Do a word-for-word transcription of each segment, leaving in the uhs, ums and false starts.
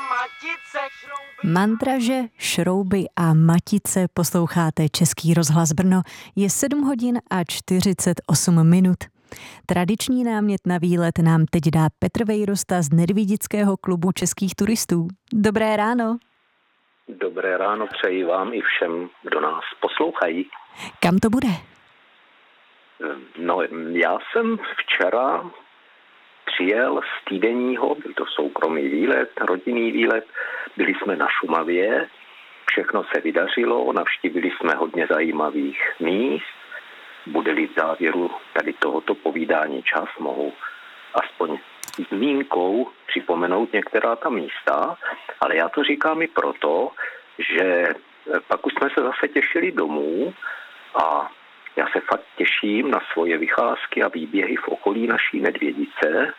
Mandraže, šrouby a matice, posloucháte Český rozhlas Brno. Je sedm hodin a čtyřicet osm minut. Tradiční námět na výlet nám teď dá Petr Vejrosta z Nedvědického klubu českých turistů. Dobré ráno. Dobré ráno přeji vám i všem, kdo nás poslouchají. Kam to bude? No, já jsem včera přijel z týdenního, byl to soukromý výlet, rodinný výlet, byli jsme na Šumavě, všechno se vydařilo, navštívili jsme hodně zajímavých míst, bude-li v závěru tady tohoto povídání čas, mohu aspoň zmínkou připomenout některá ta místa, ale já to říkám i proto, že pak už jsme se zase těšili domů a já se fakt těším na svoje vycházky a výběhy v okolí naší Nedvědice.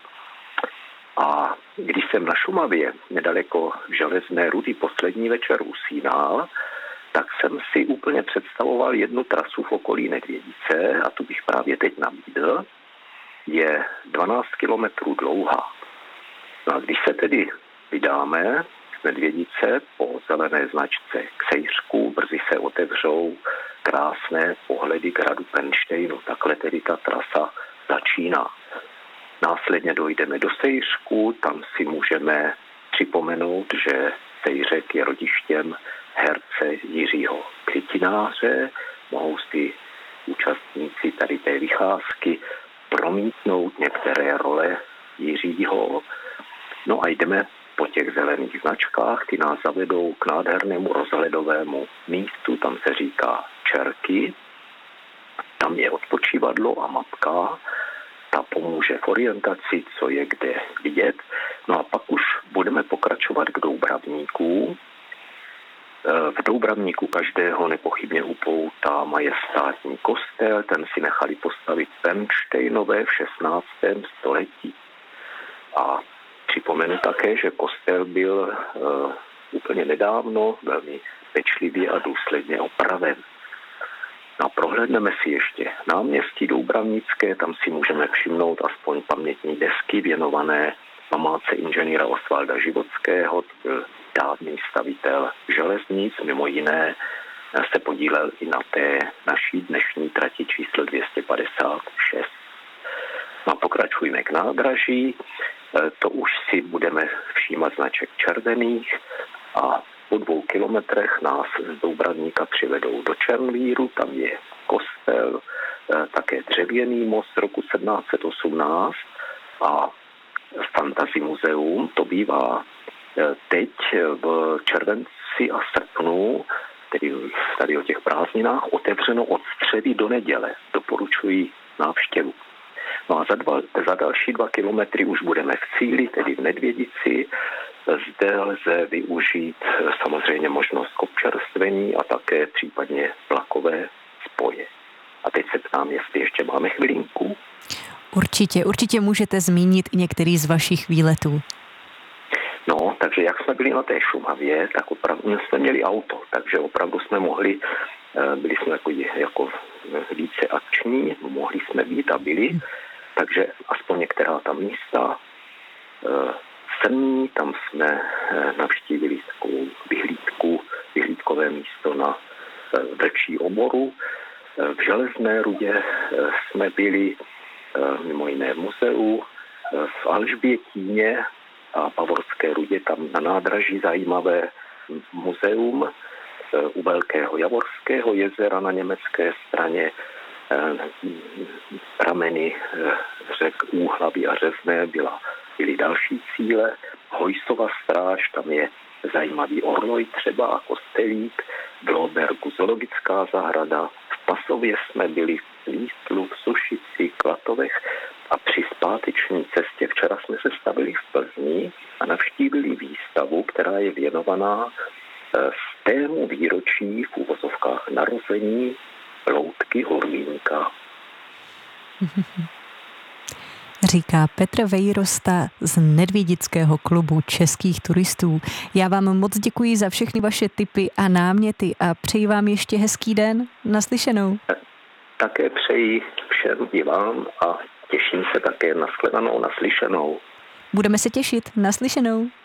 A když jsem na Šumavě, nedaleko Železné Rudy, poslední večer usínal, tak jsem si úplně představoval jednu trasu v okolí Nedvědice a tu bych právě teď nabídl. Je dvanáct kilometrů dlouhá. No a když se tedy vydáme z Nedvědice po zelené značce k Sejřku, brzy se otevřou krásné pohledy k hradu Pernštejnu. Takhle tedy ta trasa začíná. Následně dojdeme do Sejřku, tam si můžeme připomenout, že Sejřek je rodištěm herce Jiřího Květináře. Mohou si účastníci tady té vycházky promítnout některé role Jiřího. No a jdeme po těch zelených značkách, ty nás zavedou k nádhernému rozhledovému místu, tam se říká Čerky. Tam je odpočívadlo a mapka, ta pomůže v orientaci, co je kde vidět. No a pak už budeme pokračovat k Doubravníku. V Doubravníku každého nepochybně upoutá majestátní kostel, ten si nechali postavit Pernštejnové v šestnáctém století. A připomenu také, že kostel byl uh, úplně nedávno velmi pečlivě a důsledně opraven. No a prohlédneme si ještě náměstí Doubravnické, tam si můžeme všimnout aspoň pamětní desky věnované památce inženýra Osvalda Životského, to byl dávný stavitel železnic, mimo jiné se podílel i na té naší dnešní trati číslo dvě stě padesát šest. No a pokračujeme k nádraží, to už si budeme všímat značek červených a po dvou kilometrech nás z Doubravníka přivedou do Černlíru, tam je kostel, také dřevěný most z roku sedmnáct set osmnáct a Fantasy muzeum, to bývá teď v červenci a srpnu, tedy tady o těch prázdninách, otevřeno od středy do neděle. Doporučuji návštěvu. No a za, dva, za další dva kilometry už budeme v cíli, tedy v Nedvědici. Zde lze využít samozřejmě možnost k občerstvení a také případně vlakové spoje. A teď se ptám, jestli ještě máme chvilinku. Určitě, určitě můžete zmínit i některý z vašich výletů. No, takže jak jsme byli na té Šumavě, tak opravdu jsme měli auto, takže opravdu jsme mohli, byli jsme jako, jako více akční, mohli jsme být a byli, takže aspoň některá ta místa. Srní, tam jsme navštívili takovou vyhlídku, vyhlídkové místo na Vlčí oboru. V Železné Rudě jsme byli mimo jiné v muzeu, v Alžbětíně a Bavorské Rudě, tam na nádraží zajímavé muzeum u Velkého Javorského jezera na německé straně, prameny řek Úhlavy a Řezné byla, byly další cíle. Hojsova stráž, tam je zajímavý orloj třeba a kostelík, v Lobergu zoologická zahrada, v Pasově jsme byli, v Lístlu, v Sušici, Klatovech a při zpáteční cestě včera jsme se stavili v Plzni a navštívili výstavu, která je věnovaná stému výročí v uvozovkách narození loutky Horlínka. Říká Petr Vejrosta z Nedvědického klubu českých turistů. Já vám moc děkuji za všechny vaše tipy a náměty a přeji vám ještě hezký den. Naslyšenou. Také přeji všem i vám a těším se také na shledanou, naslyšenou. Budeme se těšit. Naslyšenou.